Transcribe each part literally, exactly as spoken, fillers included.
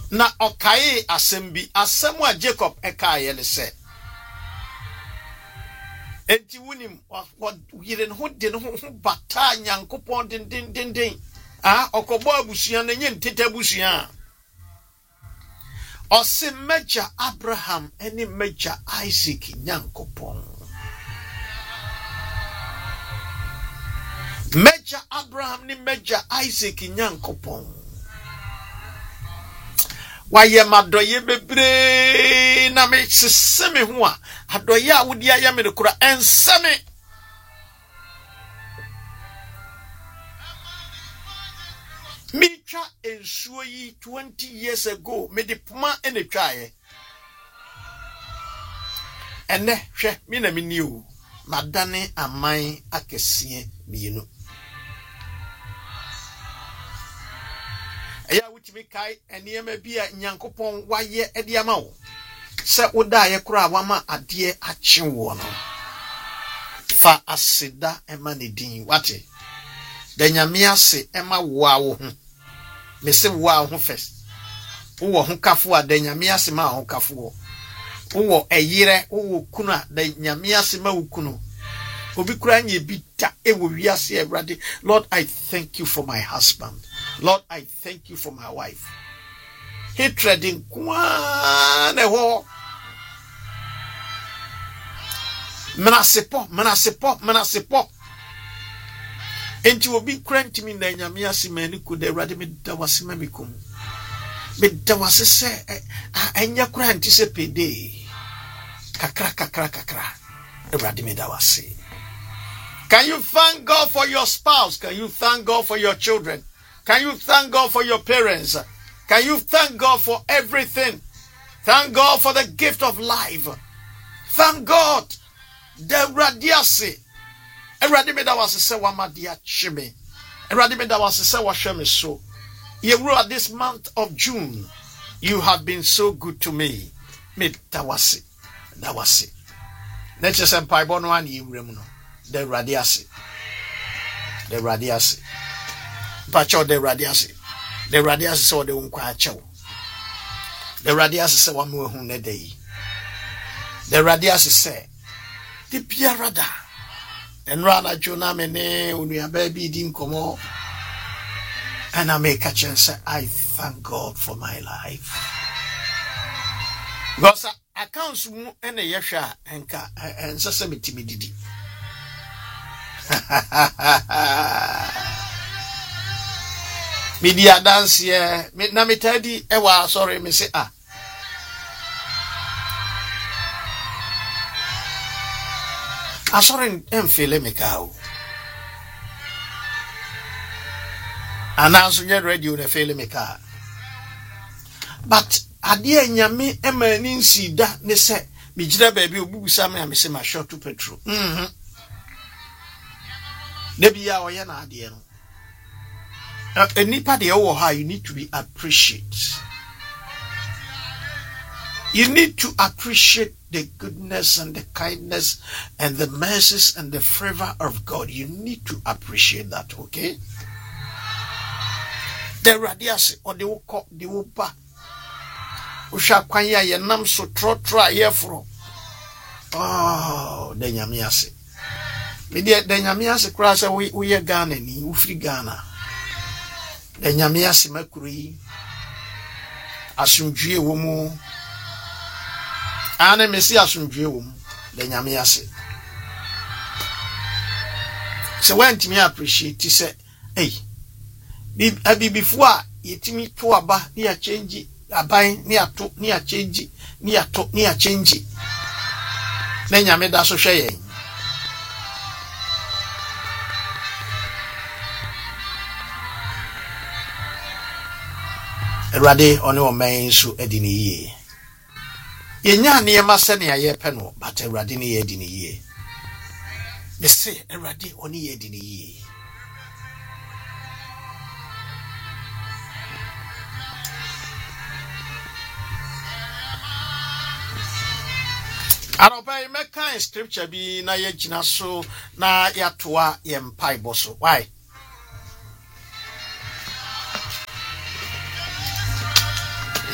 Na okaye asembi asemu a Jacob ekaye ne se. Enti wunim yire ne ho de ne ho bata Nyankopɔn den den den den. Ah okobo abusua na nye ntete abusua. Ose meja Abraham eni meja Isaac Nyankopɔn. Meja Abraham ni meja Isaac Nyankopɔn. Waye madoye bebre na me seseme ho a adoye a wodi aya me kura enseme. Me twa ensuo yi twenty years ago me de poma ene twae. Ene hwe me na me ni o madane aman akese mienu. Eya wutimi kai eniyema bia Nyankopɔn waye ede ama wo. Se woda ye kura wama ade ache wo no. Fa aseda ema ne din wate. Da Nyame ase ema wo a wo ho. Me se wo a ho first. Wo ho kafo a da Nyame ase ma ho kafo. Wo eyire wo kunu a da Nyame ase ma wo kunu. Obi kura nye bi ta e wo wiase Ewrade. Lord, I thank you for my husband. Lord, I thank you for my wife. Hatred in kwane ho. Menasepo, menasepo, menasepo. Enti obi krant mi na Nyame ase mani ku de Ewrade me da wase ma mi kum. Me da wase se enya krant se pede. Kakra kakra kakra. Ewrade me da wase. Can you thank God for your spouse? Can you thank God for your children? Can you thank God for your parents? Can you thank God for everything? Thank God for the gift of life. Thank God. The radiasi. Eradi me da was se wa madia chime. Eradi me da was se wa hwe me so. Yewura this month of June, you have been so good to me. Me da wase. Da wase. Neche se mpaibo no an yewura mu no. The radiasi. The radiasi. Pacho de radiasi. The radiasi so de unkwa achew. The radiasi se wamu hu ne dey. The radiasi se the piarada. And rana jona mene unuya baby dim komo. And I make a chance say I thank God for my life. Because accounts mu ene yesha enka en sese metimididi. Media dance here. Me na me tadi ewa sorry me say ah. I sorry em feel me ka. Announce your radio na feel me ka. But ade anyame emani nsi da ne se me gira baabi obubusa me am say ma short to petrol. Mhm. Nebia oye na ade no. Anybody you need to be appreciate. You need to appreciate the goodness and the kindness and the mercies and the favor of God. You need to appreciate that, okay? The radiasi or the woko the upa usha kwanya ye nam so tro tro ayefro. Oh, the nyamiase. Me de the nyamiase kra se we we Ghana ni ufri Ghana. The nyamiase makuri asumdue wo mu ane mesi asumdue wo mu the nyamiase. So when me appreciate say hey bi abi before yetimi to aba ni a change aban ni ato ni a change ni ato ni a change na nyame da so hwe yen. Erade oni o men so edini ye. Yenya ne yema se ne aye pe no but erade ne ye edini ye. Me say erade oni ye edini ye. Aroba me kan scripture bi na ye gina so na yatoa ye mpaibo so. Why?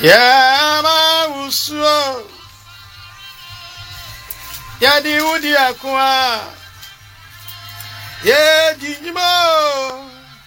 Yama uso. Yadi udi akwa. Yedi njimo.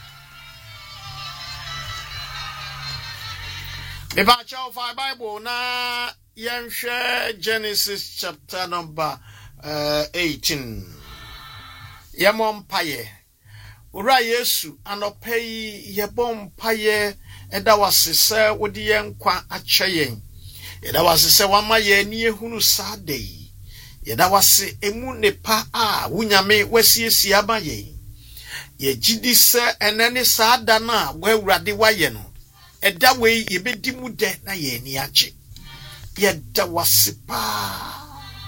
Me ba chow fi Bible na yenshe Genesis chapter number uh, eighteen. Yemon paye. Ura Yesu anopeyi yebon paye eda wasese wodi yenkwa acheyen. Eda wasese wama ye ni ehunu sadei. Eda wase emu nepa a wunyame wasiesi abaye. Ye jidi se enene sada na we urade waye no. Eda we yebedi mu de na ye ni ache. Yeda wase pa.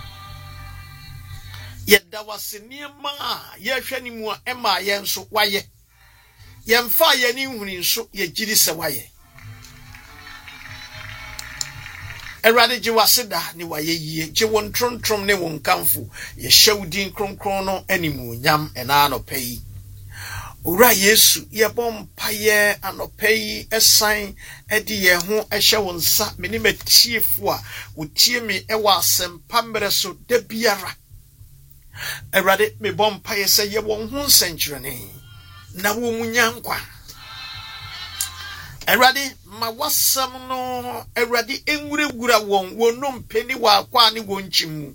Yeda wase niema ye hwe ni mu a ema ye nso waye. Ye mfa ye ni huni nso ye jidi se waye. Erade je wase da ni waye yie je won trontrom ne won kamfo ye hwewdin kronkron no animu nyam ena anopai. Ura Yesu ye bom paye anopai esan edi ye ho ehye won sa meni matiefo a wotie me ewa asempa mre so da biara. Erade me bom paye se ye won ho nsenkyerene na wo munyankwa. Erade ma wasam no erade enwuregura won wonom peni wa akwa ne wonchimu.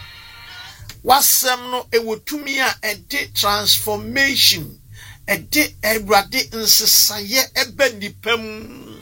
Wasam no ewotumi a ede transformation ede erade nsesaye ebe nipam.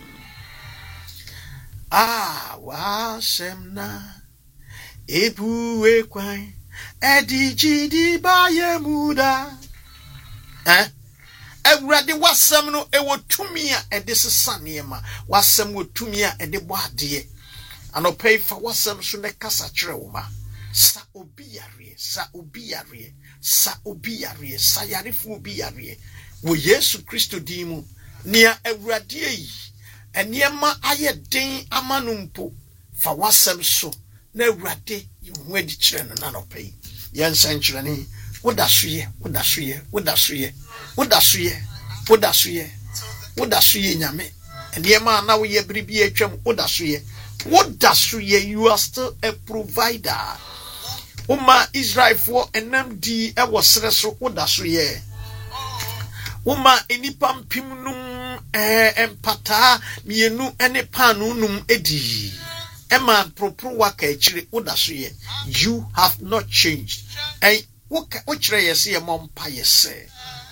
Ah wasam na ebuwe kwan edi jidi baye muda. Eh Ewurade wasam no ewotumi a ede sesa niema wasam wotumi a ede boade anopai fa wasam so ne kasa kire wo ma sa obiyare sa obiyare sa obiyare sa yarefo obiyare wo Yesu Kristo dimu nia ewurade yi eniema aye den amanumpo fa wasam so na ewurade hu adi kire no na nopai yensan kire ni wodasoye wodasoye wodasoye wodasoye wodasoye wodasoye nyame eniema na wo ye bribi atwam wodasoye wodasoye. You are still a provider. Uma Israel for enam di e wosere so wodasoye. Uma enipa mpimnum eh empata mienu ene panu num edi ema propro waka akire wodasoye. You have not changed. Eh what chire yesi e mompa yese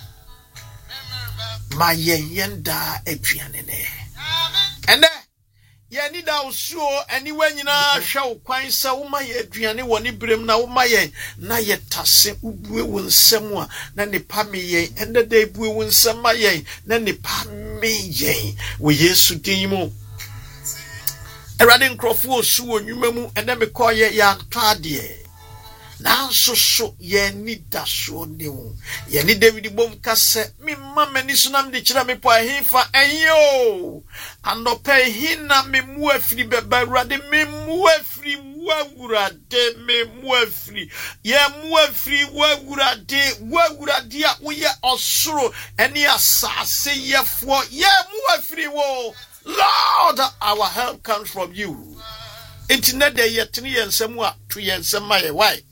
ma yen yenda aduane ne ene ye ni da usuo ani wanyina hwe ukwan sa wo ma ye aduane woni brem na wo ma ye na ye tase ubue wo nsam a na ne pa me ye ende da ebue wo nsam ma ye na ne pa me ye wo Yesu dinmu. Erade nkrofo osuo nwuma mu ende me koye ya ntade na so so ye ni daso ne wo ye ni David bom kase mi mama ni sunam de kira me po ahifa enyo andope hina me mu afiri beba urade me mu afiri wawurade me mu afiri ye mu afiri wawurade wawurade a wo ye osoro eni asase ye fo ye mu afiri wo. Lord, our help comes from you. Internet de yetini yensemu a to yensema ye why